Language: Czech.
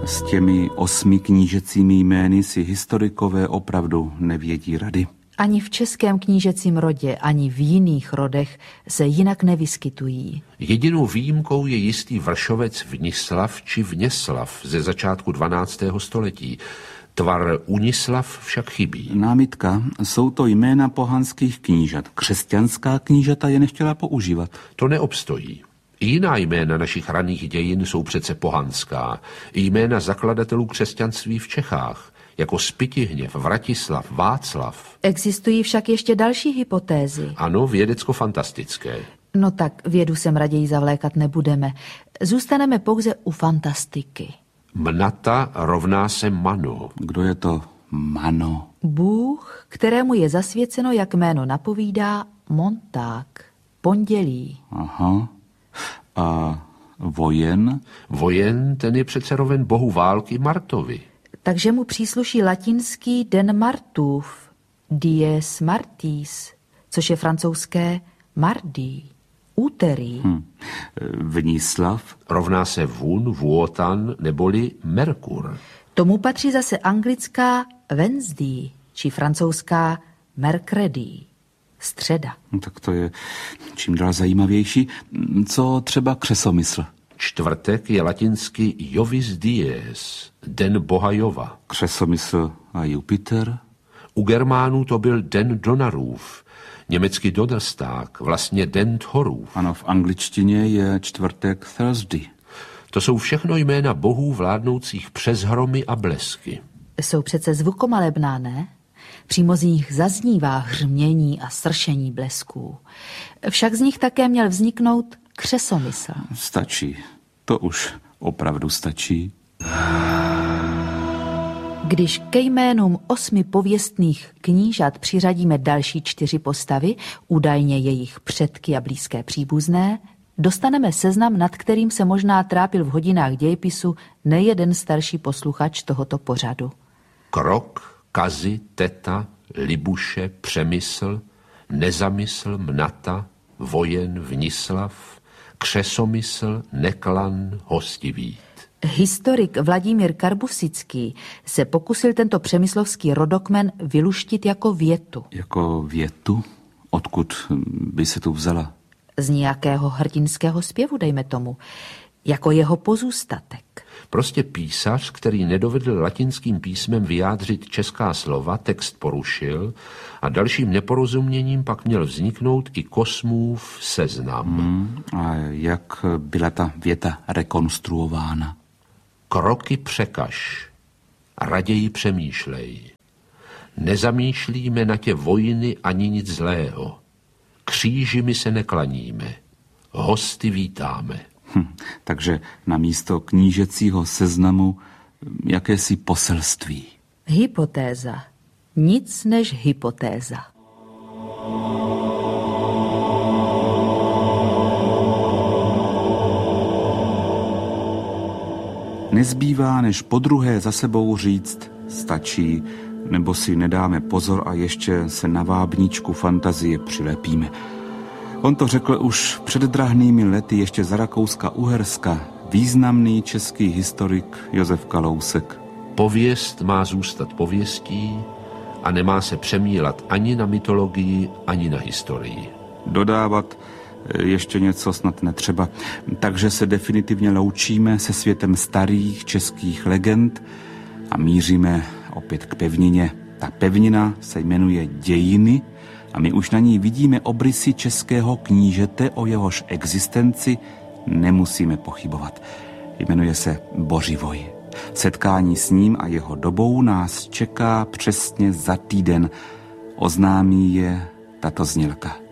S těmi 8 knížecími jmény si historikové opravdu nevědí rady. Ani v českém knížecím rodě, ani v jiných rodech se jinak nevyskytují. Jedinou výjimkou je jistý vršovec Vnislav či Vněslav ze začátku 12. století. Tvar Unislav však chybí. Námitka, jsou to jména pohanských knížat. Křesťanská knížata je nechtěla používat. To neobstojí. I jiná jména našich raných dějin jsou přece pohanská. I jména zakladatelů křesťanství v Čechách, jako Spytihněv, Vratislav, Václav. Existují však ještě další hypotézy. Ano, vědecko-fantastické. No tak vědu sem raději zavlékat nebudeme. Zůstaneme pouze u fantastiky. Mnata rovná se Mano. Kdo je to Mano? Bůh, kterému je zasvěceno, jak jméno napovídá, Monták, pondělí. Aha. A Vojen? Vojen, ten je přece roven bohu války Martovi. Takže mu přísluší latinský den Martův, dies Martis, což je francouzské mardi, úterý. Vnislav? Rovná se Vun, Vuotan neboli Merkur. Tomu patří zase anglická Wednesday, či francouzská Mercredi, středa. No, tak to je čím dál zajímavější. Co třeba křesomysl? Čtvrtek je latinsky Jovis dies, den boha Jova. Křesomysl a Jupiter? U Germánů to byl den Donnerův, německy Donnerstag, vlastně den Thorův. Ano, v angličtině je čtvrtek Thursday. To jsou všechno jména bohů vládnoucích přes hromy a blesky. Jsou přece zvukomalebná, ne? Přímo z nich zaznívá hřmění a sršení blesků. Však z nich také měl vzniknout křesomysl. Stačí. To už opravdu stačí. Když ke jménům 8 pověstných knížat přiřadíme další 4 postavy, údajně jejich předky a blízké příbuzné, dostaneme seznam, nad kterým se možná trápil v hodinách dějepisu nejeden starší posluchač tohoto pořadu. Krok, Kazi, Teta, Libuše, Přemysl, Nezamysl, Mnata, Vojen, Vnislav, Křesomysl, Neklan, Hostivít. Historik Vladimír Karbusický se pokusil tento přemyslovský rodokmen vyluštit jako větu. Jako větu? Odkud by se tu vzala? Z nějakého hrdinského zpěvu, dejme tomu. Jako jeho pozůstatek. Prostě písař, který nedovedl latinským písmem vyjádřit česká slova, text porušil a dalším neporozuměním pak měl vzniknout i Kosmův seznam. A jak byla ta věta rekonstruována? Kroky překaž, raději přemýšlej. Nezamýšlíme na tě vojny ani nic zlého. Kříži my se neklaníme, hosty vítáme. Takže na místo knížecího seznamu jakési poselství. Hypotéza. Nic než hypotéza. Nezbývá, než podruhé za sebou říct stačí, nebo si nedáme pozor a ještě se na vábničku fantazie přilepíme. On to řekl už před drahnými lety ještě za Rakouska-Uherska významný český historik Josef Kalousek. Pověst má zůstat pověstí a nemá se přemílat ani na mytologii, ani na historii. Dodávat ještě něco snad netřeba. Takže se definitivně loučíme se světem starých českých legend a míříme opět k pevnině. Ta pevnina se jmenuje Dějiny a my už na ní vidíme obrysy českého knížete, o jehož existenci nemusíme pochybovat. Jmenuje se Bořivoj. Setkání s ním a jeho dobou nás čeká přesně za týden. Oznámí je tato znělka.